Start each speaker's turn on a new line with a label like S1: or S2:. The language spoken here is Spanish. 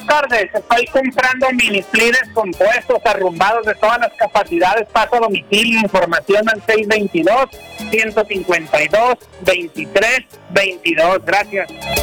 S1: tardes. Estoy comprando mini plines compuestos arrumbados de todas las capacidades. Paso a domicilio. Información al 622-152-2322. Gracias.